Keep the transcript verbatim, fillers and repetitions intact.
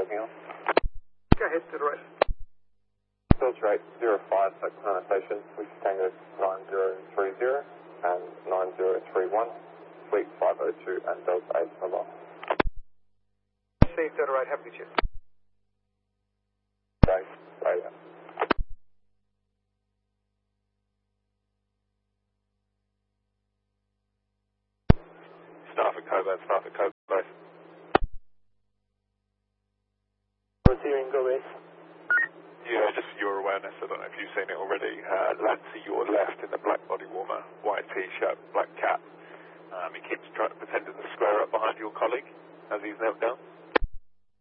anything else? Go ahead, to the right. Filter rate zero five, so Tango Station, which is Tango nine zero three zero and nine zero three one, Suite five oh two and Delta eight mobile. Steve, to the right, have a good shift. Thanks, later. Staff at Cove, staff at Cove base. Receiving Go base. Yeah, just for your awareness, I don't know if you've seen it already. Uh, lad to your left in the black body warmer, white t-shirt, black cap. Um, he keeps trying to pretending to square up behind your colleague as he's knelt down.